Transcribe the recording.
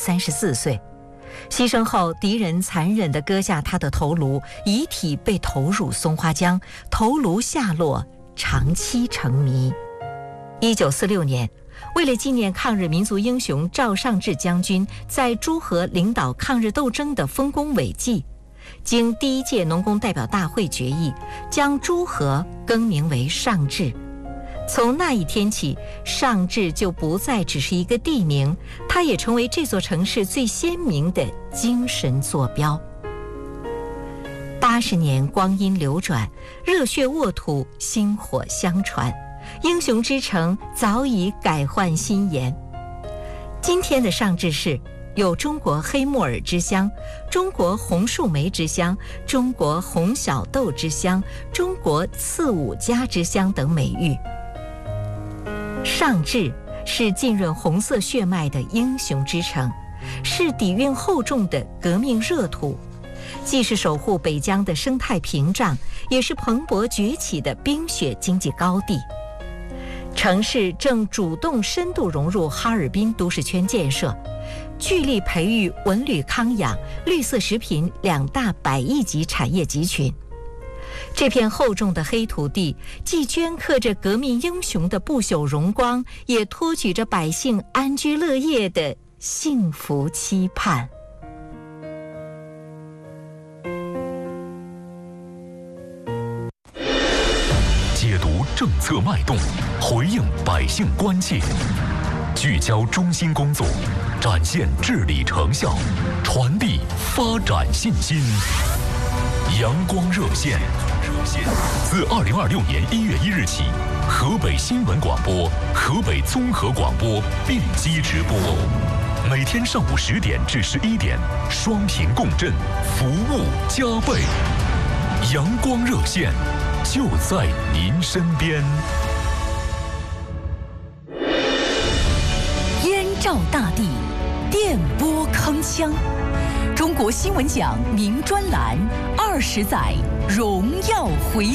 34岁。牺牲后，敌人残忍地割下他的头颅，遗体被投入松花江，头颅下落，长期成谜。1946年，为了纪念抗日民族英雄赵尚志将军在诸河领导抗日斗争的丰功伟绩，经第1届农工代表大会决议，将诸河更名为尚志。从那一天起，尚志就不再只是一个地名，它也成为这座城市最鲜明的精神坐标。80年光阴流转，热血沃土，薪火相传，英雄之城早已改换新颜。今天的尚志市有中国黑木耳之乡、中国红树莓之乡、中国红小豆之乡、中国刺五家之乡等美誉。尚志是浸润红色血脉的英雄之城，是底蕴厚重的革命热土，既是守护北疆的生态屏障，也是蓬勃崛起的冰雪经济高地。城市正主动深度融入哈尔滨都市圈建设，聚力培育文旅康养、绿色食品2大100亿级产业集群。这片厚重的黑土地，既镌刻着革命英雄的不朽荣光，也托举着百姓安居乐业的幸福期盼。 解读政策脉动，回应百姓关切，聚焦中心工作，展现治理成效，传递发展信心。阳光热线自2026年1月1日起，河北新闻广播、河北综合广播并机直播，每天上午10点至11点，双频共振，服务加倍。阳光热线就在您身边。 燕赵大地，电波铿锵。中国新闻奖名专栏，20载荣耀回